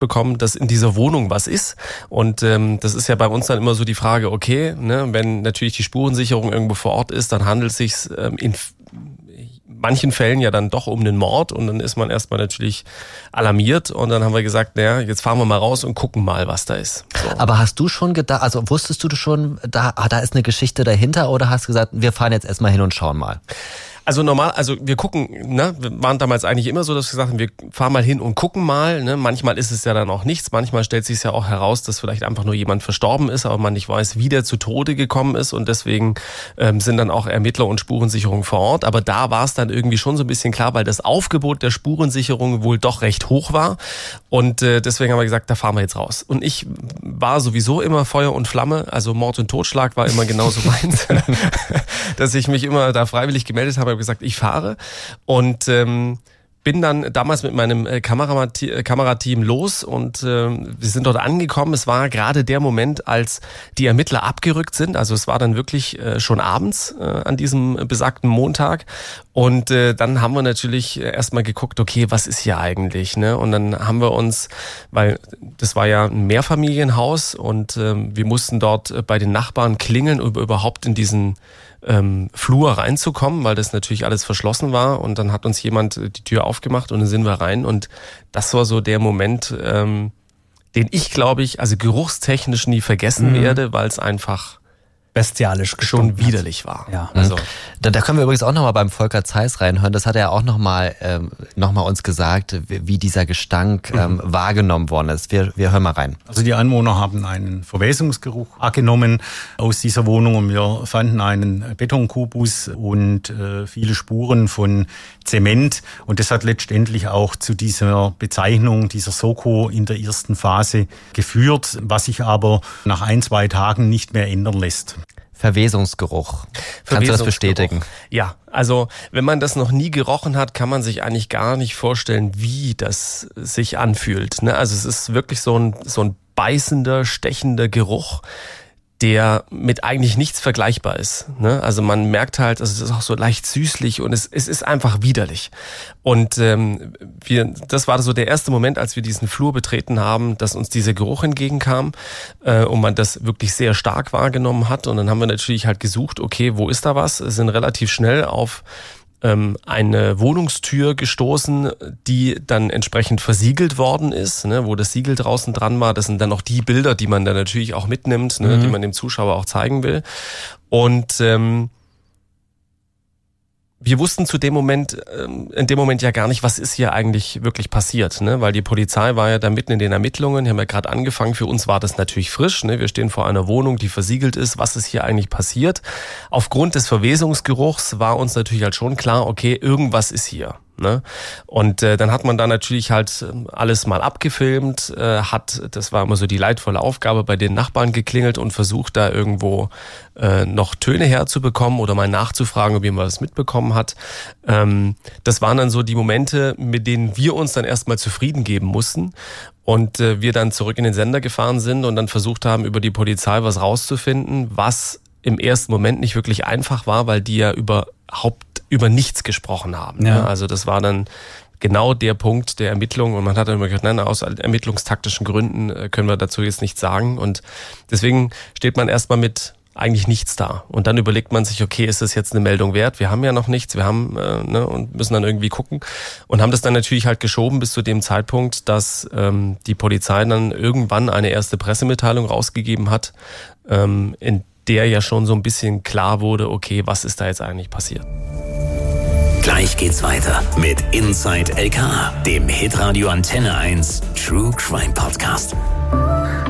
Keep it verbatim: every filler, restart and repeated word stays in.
bekommen, dass in dieser Wohnung was ist. Und ähm, das ist ja bei uns dann immer so die Frage, okay, ne, wenn natürlich die Spurensicherung irgendwo vor Ort ist, dann handelt es sich ähm, in manchen Fällen ja dann doch um einen Mord und dann ist man erstmal natürlich alarmiert und dann haben wir gesagt, naja, jetzt fahren wir mal raus und gucken mal, was da ist. So. Aber hast du schon gedacht, also wusstest du schon, da, da ist eine Geschichte dahinter oder hast du gesagt, wir fahren jetzt erstmal hin und schauen mal? Also normal, also wir gucken, ne, wir waren damals eigentlich immer so, dass wir gesagt haben, wir fahren mal hin und gucken mal, ne, manchmal ist es ja dann auch nichts, manchmal stellt sich ja auch heraus, dass vielleicht einfach nur jemand verstorben ist, aber man nicht weiß, wie der zu Tode gekommen ist und deswegen ähm, sind dann auch Ermittler und Spurensicherung vor Ort, aber da war es dann irgendwie schon so ein bisschen klar, weil das Aufgebot der Spurensicherung wohl doch recht hoch war und äh, deswegen haben wir gesagt, da fahren wir jetzt raus. Und ich war sowieso immer Feuer und Flamme, also Mord und Totschlag war immer genauso meins, dass ich mich immer da freiwillig gemeldet habe, habe gesagt, ich fahre und ähm, bin dann damals mit meinem äh, Kamerati- Kamerateam los und äh, wir sind dort angekommen. Es war gerade der Moment, als die Ermittler abgerückt sind. Also es war dann wirklich äh, schon abends äh, an diesem besagten Montag. Und äh, dann haben wir natürlich erstmal geguckt, okay, was ist hier eigentlich? Ne? Und dann haben wir uns, weil das war ja ein Mehrfamilienhaus und äh, wir mussten dort bei den Nachbarn klingeln, um überhaupt in diesen ähm, Flur reinzukommen, weil das natürlich alles verschlossen war. Und dann hat uns jemand die Tür aufgemacht und dann sind wir rein. Und das war so der Moment, ähm, den ich, glaube ich, also geruchstechnisch nie vergessen mhm. werde, weil es einfach bestialisch schon widerlich war. Ja. Also da, da können wir übrigens auch nochmal beim Volker Zeiss reinhören. Das hat er auch nochmal ähm, noch mal uns gesagt, wie, wie dieser Gestank ähm, mhm. wahrgenommen worden ist. Wir, wir hören mal rein. Also die Anwohner haben einen Verwesungsgeruch wahrgenommen aus dieser Wohnung und wir fanden einen Betonkubus und äh, viele Spuren von Zement und das hat letztendlich auch zu dieser Bezeichnung dieser Soko in der ersten Phase geführt, was sich aber nach ein, zwei Tagen nicht mehr ändern lässt. Verwesungsgeruch. Kannst du das bestätigen? Ja, also wenn man das noch nie gerochen hat, kann man sich eigentlich gar nicht vorstellen, wie das sich anfühlt. Also es ist wirklich so ein, so ein beißender, stechender Geruch, der mit eigentlich nichts vergleichbar ist. Also man merkt halt, also es ist auch so leicht süßlich und es, es ist einfach widerlich. Und ähm, wir, das war so der erste Moment, als wir diesen Flur betreten haben, dass uns dieser Geruch entgegenkam äh, und man das wirklich sehr stark wahrgenommen hat. Und dann haben wir natürlich halt gesucht, okay, wo ist da was? Sind relativ schnell auf eine Wohnungstür gestoßen, die dann entsprechend versiegelt worden ist, ne, wo das Siegel draußen dran war. Das sind dann auch die Bilder, die man dann natürlich auch mitnimmt, ne, mhm. die man dem Zuschauer auch zeigen will. Und ähm, wir wussten zu dem Moment, in dem Moment ja gar nicht, was ist hier eigentlich wirklich passiert, ne? Weil die Polizei war ja da mitten in den Ermittlungen, die haben ja gerade angefangen. Für uns war das natürlich frisch, ne? Wir stehen vor einer Wohnung, die versiegelt ist. Was ist hier eigentlich passiert? Aufgrund des Verwesungsgeruchs war uns natürlich halt schon klar, okay, irgendwas ist hier. Ne? Und äh, dann hat man da natürlich halt alles mal abgefilmt, äh, hat, das war immer so die leidvolle Aufgabe, bei den Nachbarn geklingelt und versucht da irgendwo äh, noch Töne herzubekommen oder mal nachzufragen, ob jemand was mitbekommen hat. Ähm, das waren dann so die Momente, mit denen wir uns dann erstmal zufrieden geben mussten und äh, wir dann zurück in den Sender gefahren sind und dann versucht haben, über die Polizei was rauszufinden, was im ersten Moment nicht wirklich einfach war, weil die ja überhaupt über nichts gesprochen haben. Ja. Also das war dann genau der Punkt der Ermittlung und man hat dann immer gesagt, nein, aus ermittlungstaktischen Gründen können wir dazu jetzt nichts sagen und deswegen steht man erstmal mit eigentlich nichts da und dann überlegt man sich, okay, ist das jetzt eine Meldung wert? Wir haben ja noch nichts, wir haben äh, ne, und müssen dann irgendwie gucken und haben das dann natürlich halt geschoben bis zu dem Zeitpunkt, dass ähm, die Polizei dann irgendwann eine erste Pressemitteilung rausgegeben hat, ähm, in der ja schon so ein bisschen klar wurde, okay, was ist da jetzt eigentlich passiert? Gleich geht's weiter mit Inside L K A, dem Hitradio Antenne eins True Crime Podcast.